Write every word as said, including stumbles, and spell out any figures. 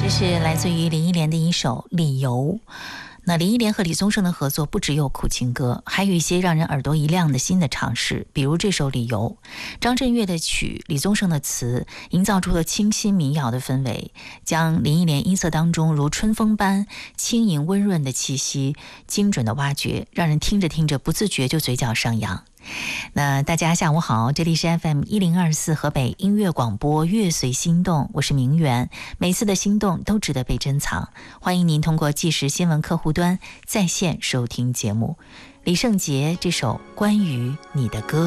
这是来自于林忆莲的一首《理由》。那林忆莲和李宗盛的合作不只有苦情歌，还有一些让人耳朵一亮的新的尝试，比如这首《理由》，张震岳的曲，李宗盛的词，营造出了清新民谣的氛围，将林忆莲音色当中如春风般轻盈温润的气息精准的挖掘，让人听着听着不自觉就嘴角上扬。那大家下午好，这里是 F M 一零二四河北音乐广播乐随心动，我是明媛，每次的心动都值得被珍藏，欢迎您通过即时新闻客户端在线收听节目。李圣杰这首关于你的歌。